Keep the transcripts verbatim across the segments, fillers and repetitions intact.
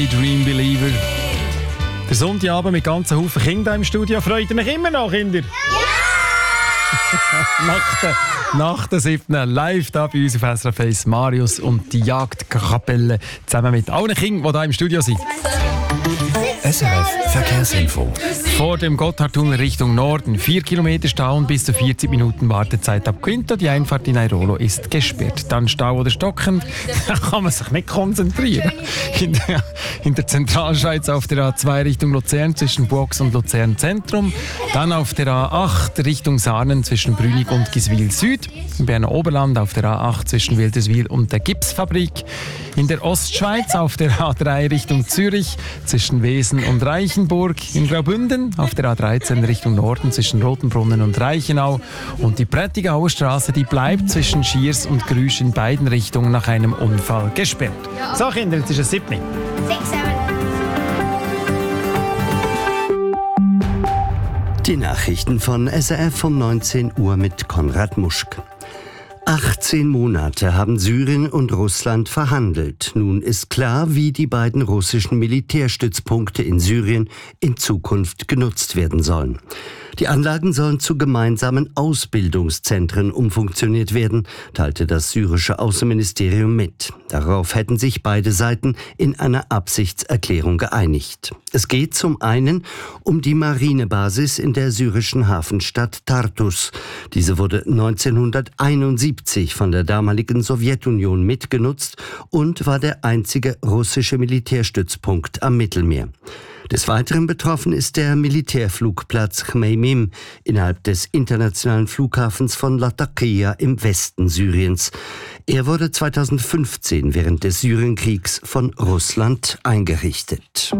Dream Believer. Der Sonntagabend mit ganzen Haufen Kindern im Studio. Freut ihr euch immer noch, Kinder? Ja! nach, der, nach der siebten live da bei uns auf S R F eins Marius und die Jagdkapelle zusammen mit allen Kindern, die hier im Studio sind. S R F Verkehrsinfo. Vor dem Gotthardtunnel Richtung Norden. Vier Kilometer Stau und bis zu vierzig Minuten Wartezeit ab Quinto. Die Einfahrt in Airolo ist gesperrt. Dann Stau oder stockend. Da kann man sich nicht konzentrieren. In der, in der Zentralschweiz auf der A zwei Richtung Luzern zwischen Buox und Luzern Zentrum. Dann auf der A acht Richtung Sarnen zwischen Brünig und Giswil Süd. Im Berner Oberland auf der A acht zwischen Wilderswil und der Gipsfabrik. In der Ostschweiz auf der A drei Richtung Zürich zwischen Wesen und Reichenburg. In Graubünden auf der A dreizehn Richtung Norden zwischen Rotenbrunnen und Reichenau. Und die Prättigauer Straße, die bleibt zwischen Schiers und Grüsch in beiden Richtungen nach einem Unfall gesperrt. So Kinder, jetzt ist es sieben. Die Nachrichten von S R F um neunzehn Uhr mit Konrad Muschk. achtzehn Monate haben Syrien und Russland verhandelt. Nun ist klar, wie die beiden russischen Militärstützpunkte in Syrien in Zukunft genutzt werden sollen. Die Anlagen sollen zu gemeinsamen Ausbildungszentren umfunktioniert werden, teilte das syrische Außenministerium mit. Darauf hätten sich beide Seiten in einer Absichtserklärung geeinigt. Es geht zum einen um die Marinebasis in der syrischen Hafenstadt Tartus. Diese wurde neunzehnhunderteinundsiebzig von der damaligen Sowjetunion mitgenutzt und war der einzige russische Militärstützpunkt am Mittelmeer. Des Weiteren betroffen ist der Militärflugplatz Chmeimim innerhalb des internationalen Flughafens von Latakia im Westen Syriens. Er wurde zweitausendfünfzehn während des Syrienkriegs von Russland eingerichtet.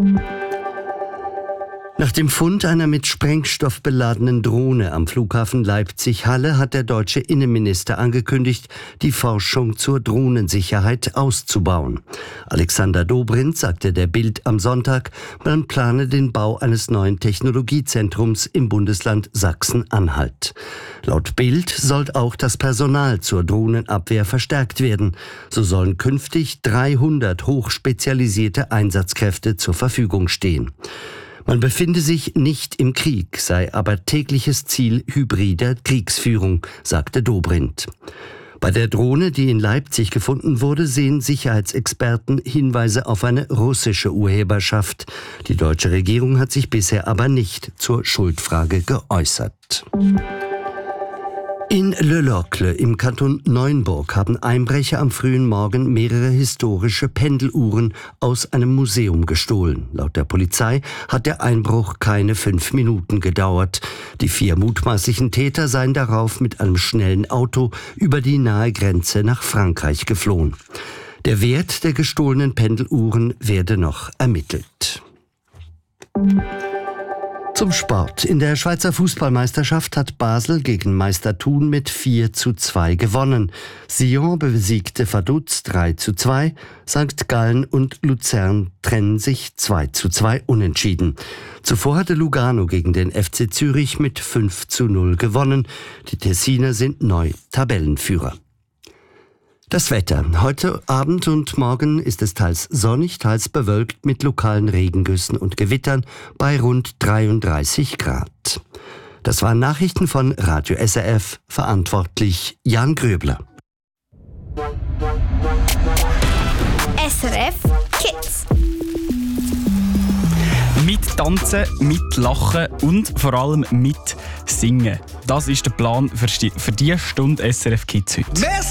Nach dem Fund einer mit Sprengstoff beladenen Drohne am Flughafen Leipzig-Halle hat der deutsche Innenminister angekündigt, die Forschung zur Drohnensicherheit auszubauen. Alexander Dobrindt sagte der Bild am Sonntag, man plane den Bau eines neuen Technologiezentrums im Bundesland Sachsen-Anhalt. Laut Bild soll auch das Personal zur Drohnenabwehr verstärkt werden. So sollen künftig dreihundert hochspezialisierte Einsatzkräfte zur Verfügung stehen. Man befinde sich nicht im Krieg, sei aber tägliches Ziel hybrider Kriegsführung, sagte Dobrindt. Bei der Drohne, die in Leipzig gefunden wurde, sehen Sicherheitsexperten Hinweise auf eine russische Urheberschaft. Die deutsche Regierung hat sich bisher aber nicht zur Schuldfrage geäußert. In Le Locle im Kanton Neuenburg haben Einbrecher am frühen Morgen mehrere historische Pendeluhren aus einem Museum gestohlen. Laut der Polizei hat der Einbruch keine fünf Minuten gedauert. Die vier mutmaßlichen Täter seien darauf mit einem schnellen Auto über die nahe Grenze nach Frankreich geflohen. Der Wert der gestohlenen Pendeluhren werde noch ermittelt. Zum Sport. In der Schweizer Fußballmeisterschaft hat Basel gegen Meister Thun mit vier zu zwei gewonnen. Sion besiegte Vaduz drei zu zwei. Sankt Gallen und Luzern trennen sich zwei zu zwei unentschieden. Zuvor hatte Lugano gegen den F C Zürich mit fünf zu null gewonnen. Die Tessiner sind neu Tabellenführer. Das Wetter. Heute Abend und morgen ist es teils sonnig, teils bewölkt mit lokalen Regengüssen und Gewittern bei rund dreiunddreißig Grad. Das waren Nachrichten von Radio S R F, verantwortlich Jan Gröbler. S R F Kids. Mit tanzen, mit lachen und vor allem mit singen. Das ist der Plan für die Stunde S R F Kids heute.